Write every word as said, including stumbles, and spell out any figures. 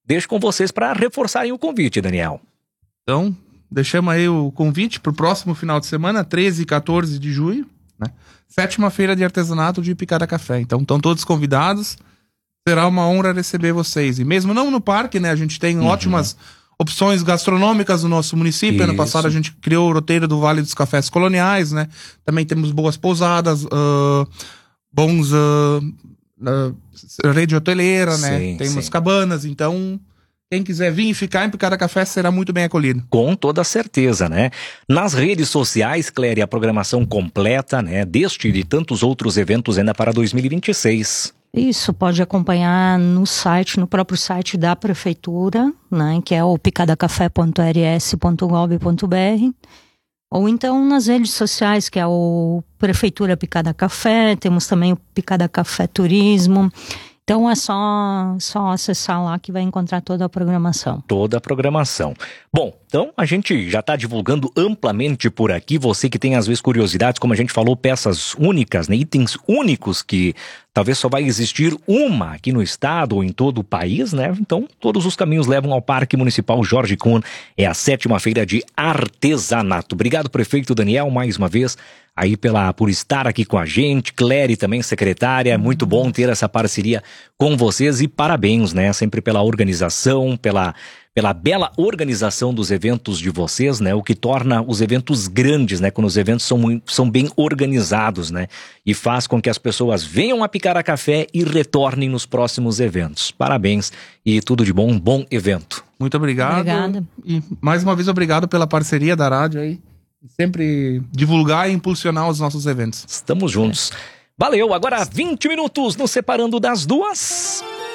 deixo com vocês para reforçarem o convite, Daniel. Então, deixamos aí o convite para o próximo final de semana, treze e quatorze de junho, né? Sétima feira de artesanato de Picada Café. Então, estão todos convidados. Será uma honra receber vocês. E mesmo não no parque, né? A gente tem uhum. ótimas opções gastronômicas no nosso município. Isso. Ano passado a gente criou o roteiro do Vale dos Cafés Coloniais, né? Também temos boas pousadas, uh, bons uh, uh, rede hoteleira, né? Sim, temos sim. cabanas, então quem quiser vir e ficar em Picada Café será muito bem acolhido. Com toda certeza, né? Nas redes sociais, Cléria, a programação completa, né? Deste e de tantos outros eventos ainda para dois mil e vinte e seis. Isso, pode acompanhar no site, no próprio site da prefeitura, né, que é o picadacafé ponto r s ponto gov ponto b r, ou então nas redes sociais, que é o Prefeitura Picada Café, temos também o Picada Café Turismo. Então é só, só acessar lá que vai encontrar toda a programação. Toda a programação. Bom, então a gente já está divulgando amplamente por aqui. Você que tem às vezes curiosidades, como a gente falou, peças únicas, né? Itens únicos que talvez só vai existir uma aqui no estado ou em todo o país, né? Então todos os caminhos levam ao Parque Municipal Jorge Kuhn. É a sétima feira de artesanato. Obrigado, prefeito Daniel, mais uma vez. Aí pela, por estar aqui com a gente, Cléria também, secretária, é muito bom ter essa parceria com vocês e parabéns, né, sempre pela organização, pela, pela bela organização dos eventos de vocês, né, o que torna os eventos grandes, né, quando os eventos são, muito, são bem organizados, né, e faz com que as pessoas venham a Picada Café e retornem nos próximos eventos. Parabéns e tudo de bom, um bom evento. Muito obrigado. Obrigada. E mais uma vez obrigado pela parceria da rádio aí. Sempre divulgar e impulsionar os nossos eventos. Estamos juntos. Valeu, agora vinte minutos nos separando das duas.